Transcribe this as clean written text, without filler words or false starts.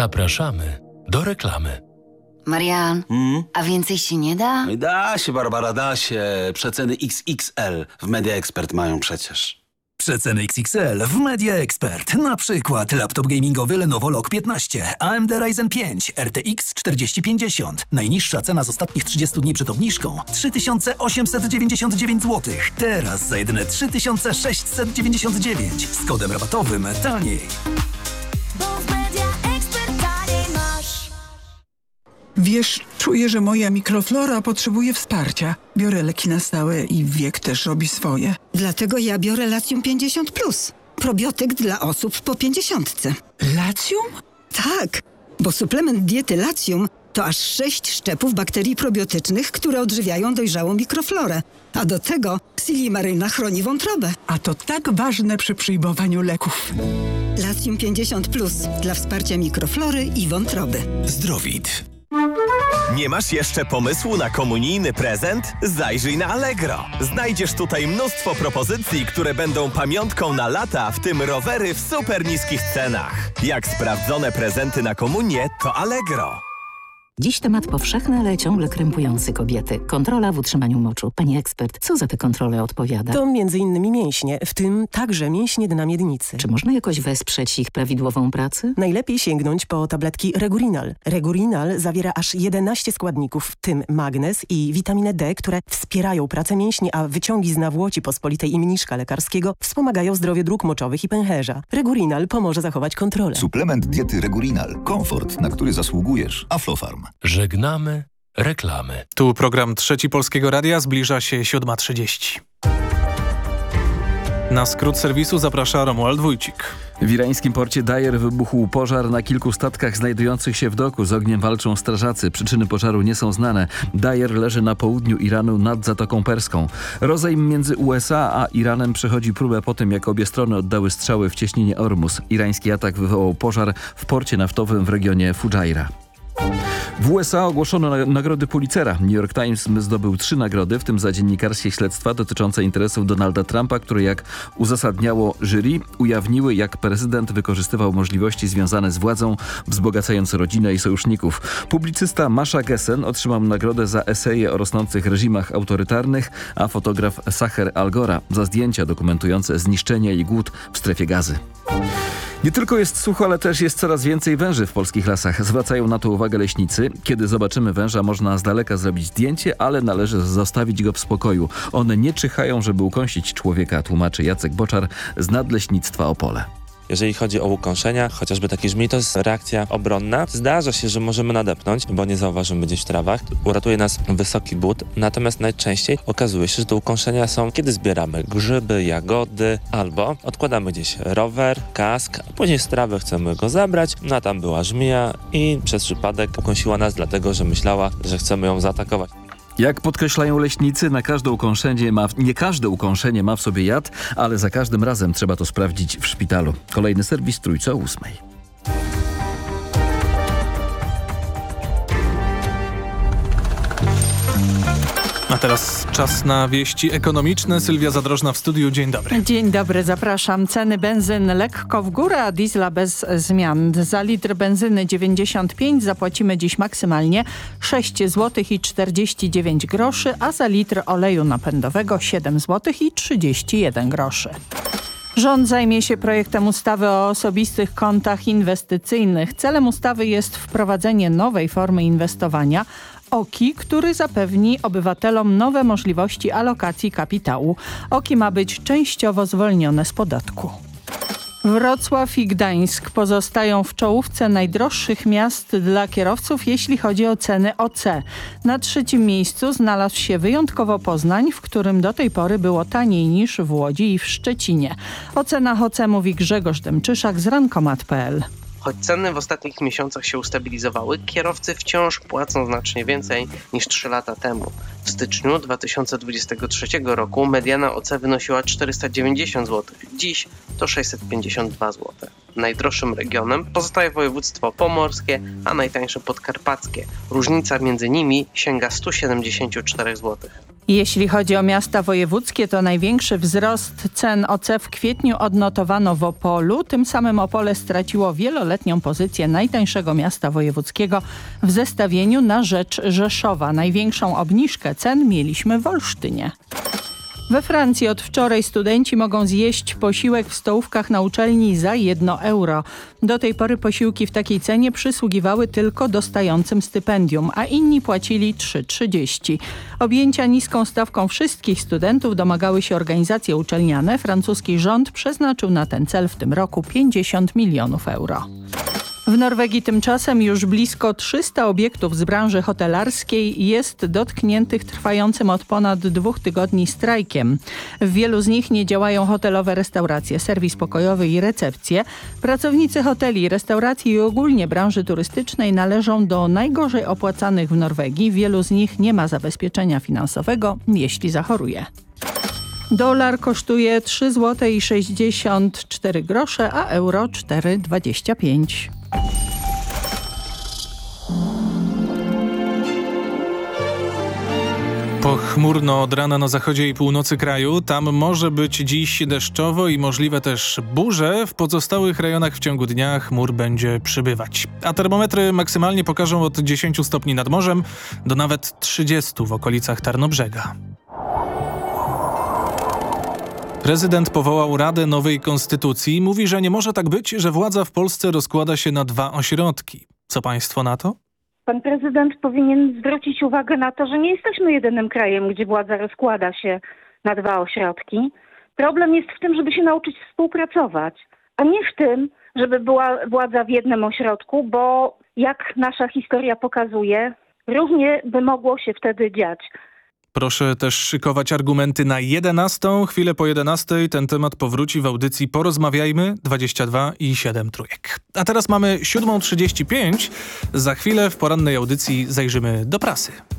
Zapraszamy do reklamy. Marian, a więcej się nie da? Da się, Barbara, da się. Przeceny XXL w Media Expert mają przecież. Przeceny XXL w Media Expert. Na przykład laptop gamingowy Lenovo Log 15, AMD Ryzen 5, RTX 4050. Najniższa cena z ostatnich 30 dni przed obniżką 3899 zł. Teraz za jedyne 3699 z kodem rabatowym taniej. Wiesz, czuję, że moja mikroflora potrzebuje wsparcia. Biorę leki na stałe i wiek też robi swoje. Dlatego ja biorę Latium 50+. Probiotyk dla osób po 50. Latium? Tak, bo suplement diety Latium to aż 6 szczepów bakterii probiotycznych, które odżywiają dojrzałą mikroflorę. A do tego Silimaryna chroni wątrobę. A to tak ważne przy przyjmowaniu leków. Latium 50+ dla wsparcia mikroflory i wątroby. Zdrowit. Nie masz jeszcze pomysłu na komunijny prezent? Zajrzyj na Allegro. Znajdziesz tutaj mnóstwo propozycji, które będą pamiątką na lata, w tym rowery w super niskich cenach. Jak sprawdzone prezenty na komunię, to Allegro. Dziś temat powszechny, ale ciągle krępujący kobiety. Kontrola w utrzymaniu moczu. Pani ekspert, co za te kontrole odpowiada? To m.in. mięśnie, w tym także mięśnie dna miednicy. Czy można jakoś wesprzeć ich prawidłową pracę? Najlepiej sięgnąć po tabletki Regurinal. Regurinal zawiera aż 11 składników, w tym magnez i witaminę D, które wspierają pracę mięśni, a wyciągi z nawłoci pospolitej i mniszka lekarskiego wspomagają zdrowie dróg moczowych i pęcherza. Regurinal pomoże zachować kontrolę. Suplement diety Regurinal. Komfort, na który zasługujesz. Aflofarm. Żegnamy reklamy. Tu program Trzeci Polskiego Radia, zbliża się 7:30. Na skrót serwisu zaprasza Romuald Wójcik. W irańskim porcie Dajer wybuchł pożar na kilku statkach znajdujących się w doku. Z ogniem walczą strażacy. Przyczyny pożaru nie są znane. Dajer leży na południu Iranu nad Zatoką Perską. Rozejm między USA a Iranem przechodzi próbę po tym, jak obie strony oddały strzały w cieśninie Ormus. Irański atak wywołał pożar w porcie naftowym w regionie Fujairah. W USA ogłoszono nagrody Pulitzera. New York Times zdobył 3 nagrody, w tym za dziennikarskie śledztwa dotyczące interesów Donalda Trumpa, które, jak uzasadniało jury, ujawniły, jak prezydent wykorzystywał możliwości związane z władzą, wzbogacając rodzinę i sojuszników. Publicysta Masha Gessen otrzymał nagrodę za eseje o rosnących reżimach autorytarnych, a fotograf Sacher Algora za zdjęcia dokumentujące zniszczenia i głód w strefie Gazy. Nie tylko jest sucho, ale też jest coraz więcej węży w polskich lasach. Zwracają na to uwagę leśnicy. Kiedy zobaczymy węża, można z daleka zrobić zdjęcie, ale należy zostawić go w spokoju. One nie czyhają, żeby ukąsić człowieka, tłumaczy Jacek Boczar z Nadleśnictwa Opole. Jeżeli chodzi o ukąszenia, chociażby taki żmij, to jest reakcja obronna. Zdarza się, że możemy nadepnąć, bo nie zauważymy gdzieś w trawach. Uratuje nas wysoki but, natomiast najczęściej okazuje się, że te ukąszenia są, kiedy zbieramy grzyby, jagody, albo odkładamy gdzieś rower, kask, a później z trawy chcemy go zabrać, no a tam była żmija i przez przypadek ukąsiła nas, dlatego że myślała, że chcemy ją zaatakować. Jak podkreślają leśnicy, nie każde ukąszenie ma w sobie jad, ale za każdym razem trzeba to sprawdzić w szpitalu. Kolejny serwis Trójce o 8:00. A teraz czas na wieści ekonomiczne. Sylwia Zadrożna w studiu. Dzień dobry. Dzień dobry, zapraszam. Ceny benzyn lekko w górę, a diesla bez zmian. Za litr benzyny 95 zapłacimy dziś maksymalnie 6 zł i 49 groszy, a za litr oleju napędowego 7 zł i 31 groszy. Rząd zajmie się projektem ustawy o osobistych kontach inwestycyjnych. Celem ustawy jest wprowadzenie nowej formy inwestowania, OKI, który zapewni obywatelom nowe możliwości alokacji kapitału. OKI ma być częściowo zwolnione z podatku. Wrocław i Gdańsk pozostają w czołówce najdroższych miast dla kierowców, jeśli chodzi o ceny OC. Na 3. miejscu znalazł się wyjątkowo Poznań, w którym do tej pory było taniej niż w Łodzi i w Szczecinie. O cenach OC mówi Grzegorz Demczyszak z rankomat.pl. Choć ceny w ostatnich miesiącach się ustabilizowały, kierowcy wciąż płacą znacznie więcej niż 3 lata temu. W styczniu 2023 roku mediana OC wynosiła 490 zł, dziś to 652 zł. Najdroższym regionem pozostaje województwo pomorskie, a najtańsze podkarpackie. Różnica między nimi sięga 174 zł. Jeśli chodzi o miasta wojewódzkie, to największy wzrost cen OC w kwietniu odnotowano w Opolu. Tym samym Opole straciło wieloletnią pozycję najtańszego miasta wojewódzkiego w zestawieniu na rzecz Rzeszowa. Największą obniżkę cen mieliśmy w Olsztynie. We Francji od wczoraj studenci mogą zjeść posiłek w stołówkach na uczelni za 1 euro. Do tej pory posiłki w takiej cenie przysługiwały tylko dostającym stypendium, a inni płacili 3,30. Objęcia niską stawką wszystkich studentów domagały się organizacje uczelniane. Francuski rząd przeznaczył na ten cel w tym roku 50 milionów euro. W Norwegii tymczasem już blisko 300 obiektów z branży hotelarskiej jest dotkniętych trwającym od ponad 2 tygodni strajkiem. W wielu z nich nie działają hotelowe restauracje, serwis pokojowy i recepcje. Pracownicy hoteli, restauracji i ogólnie branży turystycznej należą do najgorzej opłacanych w Norwegii. Wielu z nich nie ma zabezpieczenia finansowego, jeśli zachoruje. Dolar kosztuje 3,64 zł, a euro 4,25. Pochmurno od rana na zachodzie i północy kraju. Tam może być dziś deszczowo i możliwe też burze. W pozostałych rejonach w ciągu dnia chmur będzie przybywać. A termometry maksymalnie pokażą od 10 stopni nad morzem do nawet 30 w okolicach Tarnobrzega. Prezydent powołał Radę Nowej Konstytucji. Mówi, że nie może tak być, że władza w Polsce rozkłada się na 2 ośrodki. Co państwo na to? Pan prezydent powinien zwrócić uwagę na to, że nie jesteśmy jedynym krajem, gdzie władza rozkłada się na 2 ośrodki. Problem jest w tym, żeby się nauczyć współpracować, a nie w tym, żeby była władza w jednym ośrodku, bo jak nasza historia pokazuje, równie by mogło się wtedy dziać. Proszę też szykować argumenty na 11. Chwilę po 11 ten temat powróci w audycji Porozmawiajmy 22 i 7 trójek. A teraz mamy 7:35. Za chwilę w porannej audycji zajrzymy do prasy.